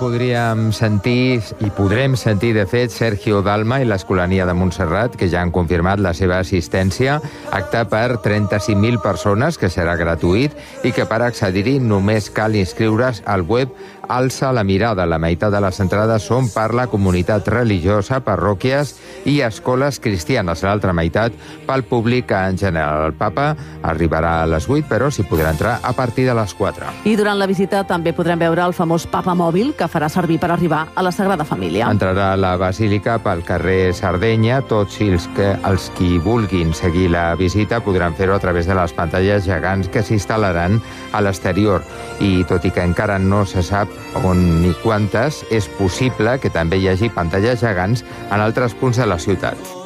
podríem sentir, i podrem sentir, de fet, Sergio Dalma i l'Escolania de Montserrat, que ja han confirmat la seva assistència. Acte per 35.000 persones, que serà gratuït, i que per accedir-hi només cal inscriure's al web Alça la mirada. La meitat de les entrades són per la comunitat religiosa, parròquies i escoles cristianes. L'altra meitat pel públic en general. El papa arribarà a les 8, però s'hi podrà entrar a partir de les 4. I durant la visita també podrem veure el famós Papa Mòbil, que farà servir per arribar a la Sagrada Família. Entrarà a la Basílica pel carrer Sardenya. Tots els qui vulguin seguir la visita podran fer-ho a través de les pantalles gegants que s'instal·laran a l'exterior. I tot i que encara no se sap on ni quantes, és possible que també hi hagi pantalles gegants en altres punts de la ciutat.